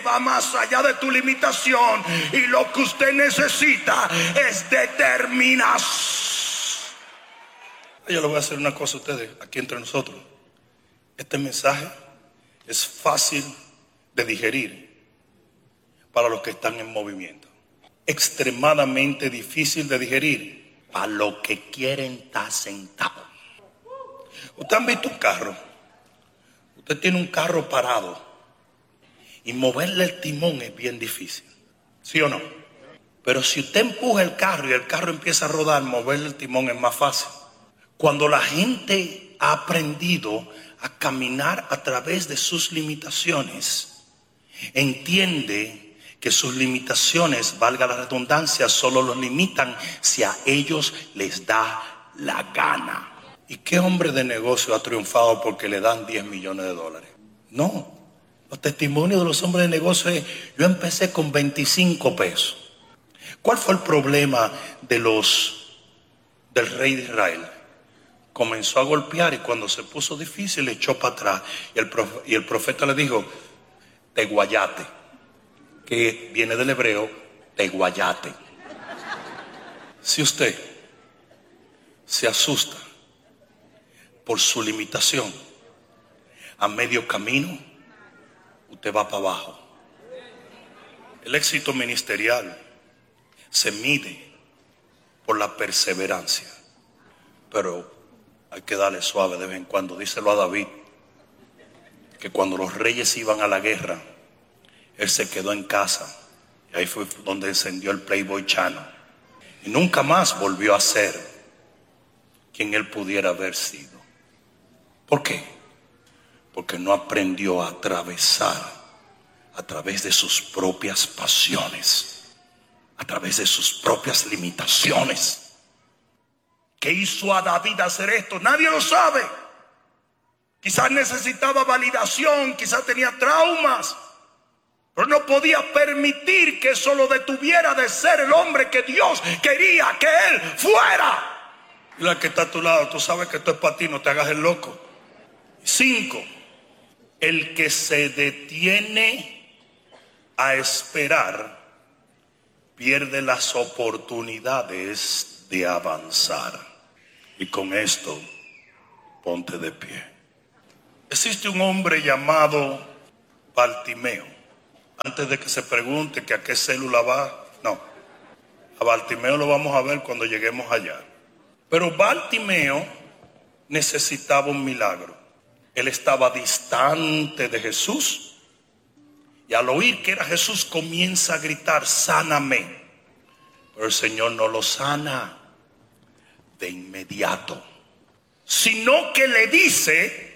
Va más allá de tu limitación, y lo que usted necesita es determinación. Yo le voy a hacer una cosa a ustedes aquí entre nosotros. Este mensaje es fácil de digerir para los que están en movimiento, extremadamente difícil de digerir para los que quieren estar sentados. Ustedes han visto un carro. Usted tiene un carro parado y moverle el timón es bien difícil, ¿sí o no? Pero si usted empuja el carro y el carro empieza a rodar, moverle el timón es más fácil. Cuando la gente ha aprendido a caminar a través de sus limitaciones, entiende que sus limitaciones, valga la redundancia, solo los limitan si a ellos les da la gana. ¿Y qué hombre de negocio ha triunfado porque le dan 10 millones de dólares? No. Los testimonios de los hombres de negocio es: yo empecé con 25 pesos. ¿Cuál fue el problema del rey de Israel? Comenzó a golpear, y cuando se puso difícil le echó para atrás. Y el profeta le dijo: teguayate, que viene del hebreo teguayate. Si usted se asusta por su limitación, a medio camino usted va para abajo. El éxito ministerial se mide por la perseverancia, pero hay que darle suave de vez en cuando. Díselo a David, que cuando los reyes iban a la guerra, él se quedó en casa, y ahí fue donde encendió el Playboy Channel, y nunca más volvió a ser quien él pudiera haber sido. ¿Por qué? Porque no aprendió a atravesar a través de sus propias pasiones, a través de sus propias limitaciones. ¿Qué hizo a David hacer esto? Nadie lo sabe. Quizás necesitaba validación, quizás tenía traumas, pero no podía permitir que eso lo detuviera de ser el hombre que Dios quería que él fuera. Y la que está a tu lado, tú sabes que esto es para ti, no te hagas el loco. 5. El que se detiene a esperar pierde las oportunidades de avanzar. Y con esto, ponte de pie. Existe un hombre llamado Bartimeo. Antes de que se pregunte que a qué célula va, no. A Bartimeo lo vamos a ver cuando lleguemos allá. Pero Bartimeo necesitaba un milagro. Él estaba distante de Jesús, y al oír que era Jesús comienza a gritar: sáname. Pero el Señor no lo sana de inmediato, sino que le dice: